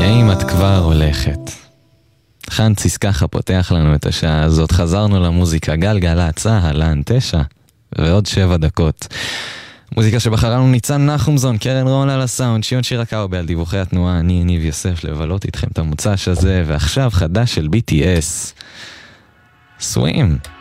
האם את כבר הולכת? חנציס ככה פותח לנו את השעה הזאת. חזרנו למוזיקה, גלגלצ, צהלן 9 ועוד 7 דקות. מוזיקה שבחרנו ניצן נחומזון, קרן רון על הסאונד, שיון שירקאובי על דיווחי התנועה, אני ניב יוסף לבלות איתכם את המוצ"ש הזה, ועכשיו חדש של BTS, סווים.